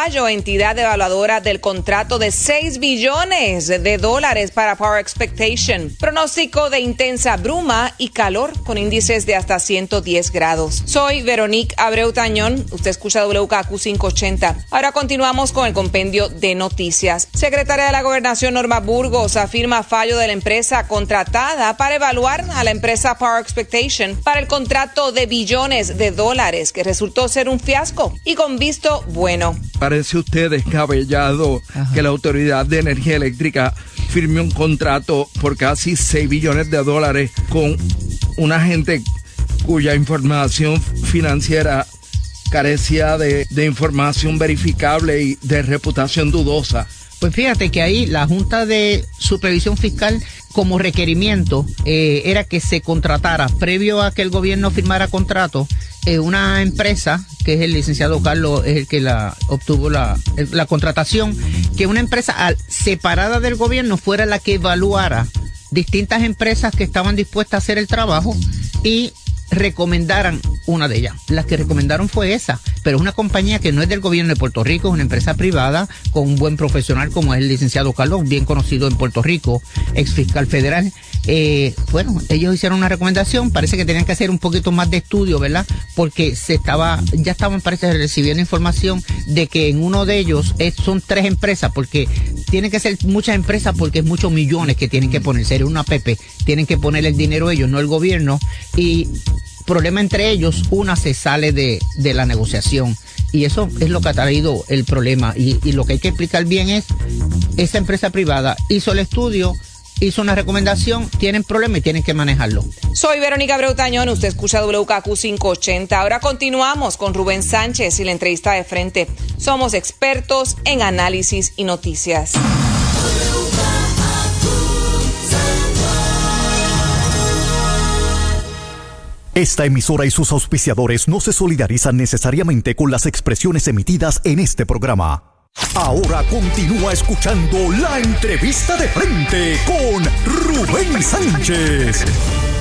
fallo, entidad evaluadora del contrato de $6 billones para Power Expectation. Pronóstico de intensa bruma y calor con índices de hasta 110 grados. Soy Veronique Abreu Tañón. Usted escucha WKQ 580. Ahora continuamos con el compendio de noticias. Secretaria de la Gobernación Norma Burgos afirma fallo de la empresa contratada para evaluar a la empresa Power Expectation para el contrato de billones de dólares que resultó ser un fiasco y con visto bueno. Parece usted descabellado que la Autoridad de Energía Eléctrica firme un contrato por casi $6 billones con una gente cuya información financiera carecía de información verificable y de reputación dudosa. Pues fíjate que ahí la Junta de Supervisión Fiscal, como requerimiento, era que se contratara, previo a que el gobierno firmara contrato, una empresa, que es el licenciado Carlos, es el que obtuvo la contratación, que una empresa separada del gobierno fuera la que evaluara distintas empresas que estaban dispuestas a hacer el trabajo y recomendaran una de ellas. Las que recomendaron fue esa, pero es una compañía que no es del gobierno de Puerto Rico, es una empresa privada con un buen profesional como es el licenciado Carlos, bien conocido en Puerto Rico, ex fiscal federal. Bueno, ellos hicieron una recomendación, parece que tenían que hacer un poquito más de estudio, ¿verdad? Porque ya estaban, parece, recibiendo información de que en uno de ellos son 3 empresas, porque tienen que ser muchas empresas porque es muchos millones que tienen que poner, sería una PP, tienen que poner el dinero ellos, no el gobierno, y problema entre ellos, una se sale de la negociación y eso es lo que ha traído el problema y lo que hay que explicar bien es, esa empresa privada hizo el estudio, hizo una recomendación, tienen problema y tienen que manejarlo. Soy Verónica Abreu Tañón, usted escucha WKQ 580. Ahora continuamos con Rubén Sánchez y la entrevista de frente. Somos expertos en análisis y noticias. Esta emisora y sus auspiciadores no se solidarizan necesariamente con las expresiones emitidas en este programa. Ahora continúa escuchando la entrevista de frente con Rubén Sánchez.